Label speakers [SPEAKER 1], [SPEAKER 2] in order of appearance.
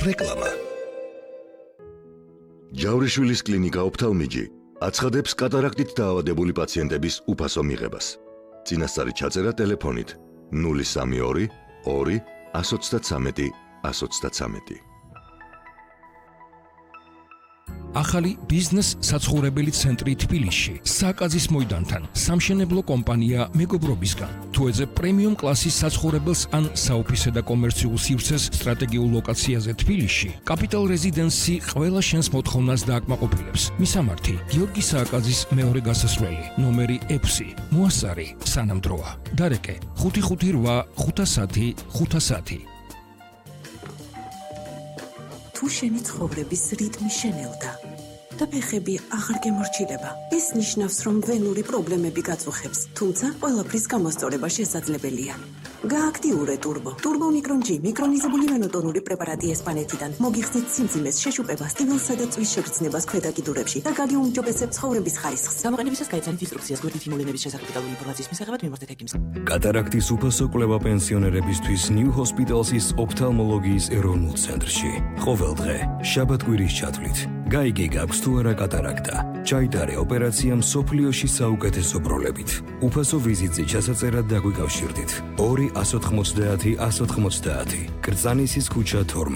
[SPEAKER 1] რეკლამა. ჯავრიშვილის კლინიკა ოფთალმიჯი აცხადებს კატარაქტით დაავადებული პაციენტების უფასო მიღებას. წინასწარი ჩაწერა ტელეფონით 032 2 133 133.
[SPEAKER 2] ახალი ბიზნეს საცხოვრებელი ცენტრი თბილისში სააკაძის მოედანთან სამშენებლო კომპანია მეგობრობისგან თუ ეძებ პრემიუმ კლასის საცხოვრებელს ან საოფისე და კომერციულ სივრცეს სტრატეგიულ ლოკაციაზე თბილისში კაპიტალ რეზიდენსი ყველა შენს მოთხოვნას დააკმაყოფილებს. მისამართი გიორგი სააკაძის მეორე გასასვლელი ნომერი 6 მოასწარი სანამდროა დარეკე 558 510 510.
[SPEAKER 3] თუ შენი ცხოვრების რიტმი შენელდა და ფეხები აღარ გემორჩილება, ეს ნიშნავს, რომ ვენური პრობლემები გაწუხებს, თუმცა ყველაფრის გამოსწორება შესაძლებელია. გააქტიურე ტურბო. ტურბო მიკრონ G მიკრონიზებული ვენოტონური პრეპარატი ესპანეთიდან მოგიხსნით სიმძიმეს, შეშუპებას, ტივილსა და წვის შეგრძნებას ქვედა კიდურებში და გაგიუმჯობესებს ცხოვრების ხარისხს.
[SPEAKER 4] გამოყენებისას გაიცანით ინსტრუქციას გვერდით იმულენების შესახებ დეტალური ინფორმაციის მისაღებად მიმართეთ ექიმს.
[SPEAKER 5] კატარაქტის უფასო კვლევა პენსიონერებისთვის New Hospital's ოფთალმოლოგიის ეროვნულ ცენტრში. ყოველდღე, შაბათ-კვირის ჩათვლით. გაიგე გაქვს თუ არა კატარაქტა. ჩაიტარე ოპერაცია მსოფლიოში საუკეთესო პროლებით. უფასო ვიზიტზე ჩასაწერად დაგვიკავშირდით. 2 190 190. კრწანისის ქუჩა 12.